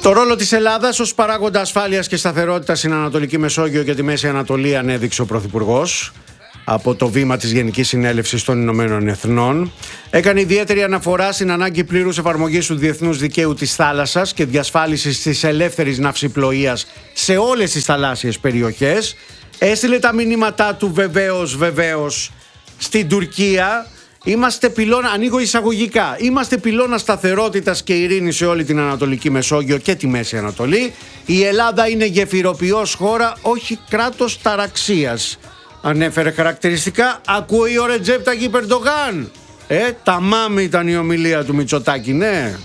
Το ρόλο της Ελλάδας ως παράγοντα ασφάλειας και σταθερότητας στην Ανατολική Μεσόγειο και τη Μέση Ανατολή ανέδειξε ο Πρωθυπουργός από το βήμα της Γενικής Συνέλευσης των Ηνωμένων Εθνών. Έκανε ιδιαίτερη αναφορά στην ανάγκη πλήρους εφαρμογής του διεθνούς δικαίου της θάλασσας και διασφάλισης της ελεύθερης ναυσιπλοείας σε όλες τις θαλάσσιες περιοχές. Έστειλε τα μηνύματά του βεβαίως στην Τουρκία. Είμαστε πυλώνα, ανοίγω εισαγωγικά, είμαστε πυλώνα σταθερότητας και ειρήνης σε όλη την Ανατολική Μεσόγειο και τη Μέση Ανατολή. Η Ελλάδα είναι γεφυροποιός χώρα, όχι κράτος ταραξίας. Ανέφερε χαρακτηριστικά, ακούει ο Ρετζέπ Ταγιπ Ερντογάν. Ταμάμ ήταν η ομιλία του Μητσοτάκη, ναι.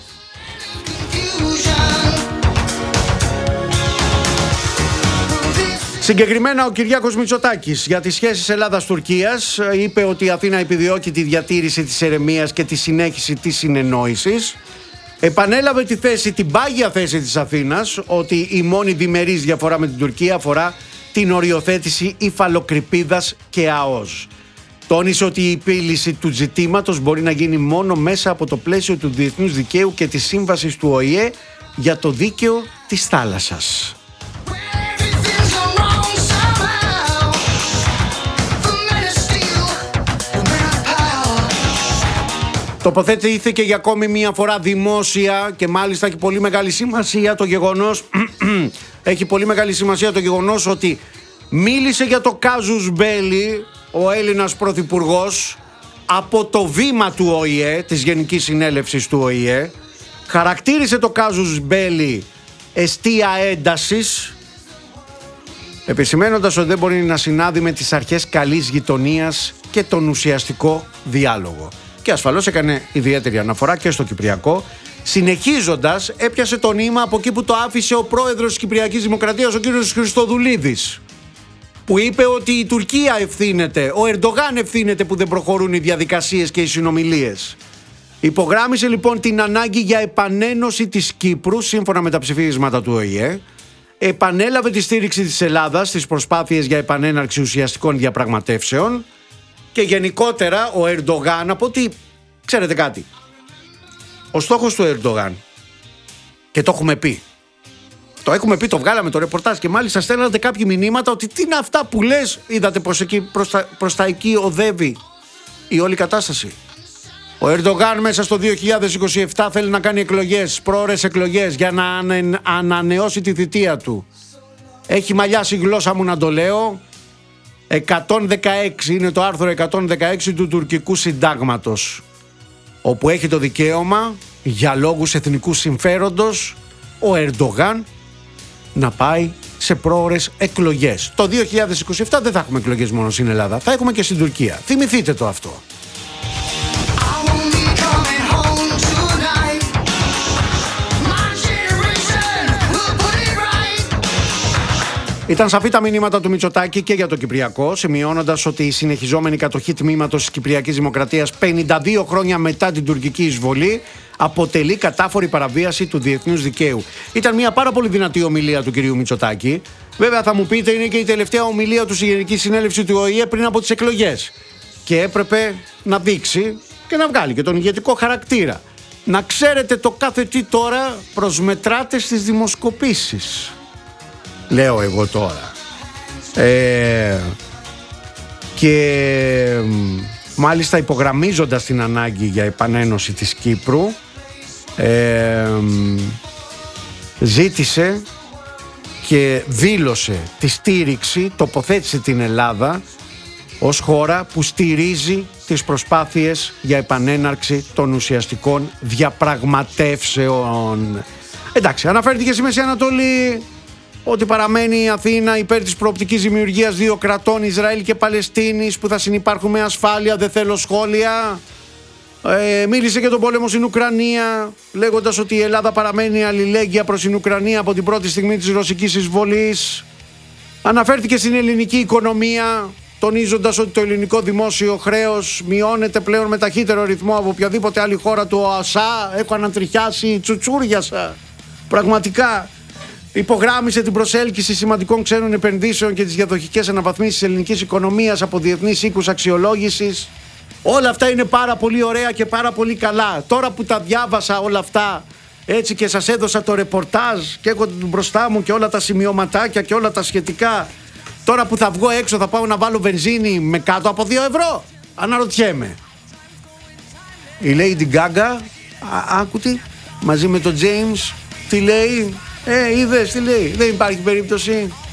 Συγκεκριμένα ο Κυριάκος Μητσοτάκης για τις σχέσεις Ελλάδας-Τουρκίας είπε ότι η Αθήνα επιδιώκει τη διατήρηση της ερεμίας και τη συνέχιση της συνεννόησης. Επανέλαβε την πάγια θέση της Αθήνας ότι η μόνη διμερής διαφορά με την Τουρκία αφορά την οριοθέτηση υφαλοκρηπίδας και ΑΟΣ. Τόνισε ότι η επίλυση του ζητήματος μπορεί να γίνει μόνο μέσα από το πλαίσιο του διεθνούς δικαίου και της σύμβασης του ΟΗΕ για το δίκαιο της θάλασσας. Τοποθετήθηκε για ακόμη μία φορά δημόσια και μάλιστα έχει πολύ μεγάλη σημασία το γεγονός ότι μίλησε για το κάζους μπέλι ο Έλληνας Πρωθυπουργός από το βήμα του ΟΗΕ, της Γενικής Συνέλευσης του ΟΗΕ. Χαρακτήρισε το κάζους μπέλι εστία έντασης, επισημένοντας ότι δεν μπορεί να συνάδει με τις αρχές καλής γειτονίας και τον ουσιαστικό διάλογο. Και ασφαλώς έκανε ιδιαίτερη αναφορά και στο Κυπριακό. Συνεχίζοντας, έπιασε το νήμα από εκεί που το άφησε ο πρόεδρος της Κυπριακής Δημοκρατίας, ο κύριος Χριστοδουλίδης, που είπε ότι η Τουρκία ευθύνεται, ο Ερντογάν ευθύνεται που δεν προχωρούν οι διαδικασίες και οι συνομιλίες. Υπογράμμισε λοιπόν την ανάγκη για επανένωση της Κύπρου σύμφωνα με τα ψηφίσματα του ΟΗΕ. Επανέλαβε τη στήριξη της Ελλάδας στις προσπάθειες για επανέναρξη ουσιαστικών διαπραγματεύσεων. Και γενικότερα ο Ερντογάν, από ότι ξέρετε κάτι, ο στόχος του Ερντογάν, και το έχουμε πει, το βγάλαμε το ρεπορτάζ και μάλιστα στέλνατε κάποιοι μηνύματα ότι τι είναι αυτά που λες, είδατε προς τα εκεί οδεύει η όλη κατάσταση. Ο Ερντογάν μέσα στο 2027 θέλει να κάνει εκλογές, πρόωρες εκλογές για να ανανεώσει τη θητεία του. Έχει μαλλιάσει η γλώσσα μου να το λέω. 116 είναι το άρθρο 116 του τουρκικού συντάγματος, όπου έχει το δικαίωμα για λόγους εθνικού συμφέροντος ο Ερντογάν να πάει σε πρόωρες εκλογές. Το 2027 δεν θα έχουμε εκλογές μόνο στην Ελλάδα, θα έχουμε και στην Τουρκία. Θυμηθείτε το αυτό. Ήταν σαφή τα μηνύματα του Μητσοτάκη και για το Κυπριακό, σημειώνοντας ότι η συνεχιζόμενη κατοχή τμήματος της Κυπριακής Δημοκρατίας 52 χρόνια μετά την τουρκική εισβολή αποτελεί κατάφορη παραβίαση του διεθνούς δικαίου. Ήταν μια πάρα πολύ δυνατή ομιλία του κυρίου Μητσοτάκη. Βέβαια θα μου πείτε είναι και η τελευταία ομιλία του στη Γενική Συνέλευση του ΟΗΕ πριν από τις εκλογές. Και έπρεπε να δείξει και να βγάλει και τον ηγετικό χαρακτήρα. Να ξέρετε το κάθε τι τώρα προσμετράτε στις δημοσκοπήσεις. Λέω εγώ τώρα. Και μάλιστα υπογραμμίζοντας την ανάγκη για επανένωση της Κύπρου, ζήτησε και δήλωσε τη στήριξη, τοποθέτησε την Ελλάδα ως χώρα που στηρίζει τις προσπάθειες για επανέναρξη των ουσιαστικών διαπραγματεύσεων. Εντάξει, αναφέρθηκε στη Μέση Ανατολή ότι παραμένει η Αθήνα υπέρ της προοπτικής δημιουργίας δύο κρατών, Ισραήλ και Παλαιστίνης, που θα συνυπάρχουν με ασφάλεια, δεν θέλω σχόλια. Μίλησε για τον πόλεμο στην Ουκρανία, λέγοντας ότι η Ελλάδα παραμένει αλληλέγγυα προς την Ουκρανία από την πρώτη στιγμή της ρωσικής εισβολής. Αναφέρθηκε στην ελληνική οικονομία, τονίζοντας ότι το ελληνικό δημόσιο χρέος μειώνεται πλέον με ταχύτερο ρυθμό από οποιαδήποτε άλλη χώρα του ΟΑΣΑ. Έχω ανατριχιάσει τσουτσούριασα. Πραγματικά. Υπογράμμισε την προσέλκυση σημαντικών ξένων επενδύσεων και τις διαδοχικές αναβαθμίσεις της ελληνικής οικονομίας από διεθνείς οίκους αξιολόγησης. Όλα αυτά είναι πάρα πολύ ωραία και πάρα πολύ καλά. Τώρα που τα διάβασα όλα αυτά έτσι και σας έδωσα το ρεπορτάζ και έχω μπροστά μου και όλα τα σημειωματάκια και όλα τα σχετικά. Τώρα που θα βγω έξω θα πάω να βάλω βενζίνη με κάτω από 2 ευρώ. Αναρωτιέμαι. Η Lady Gaga, άκουτη, μαζί με τον James, τι λέει? Είδες τι λέει? Δεν υπάρχει περίπτωση.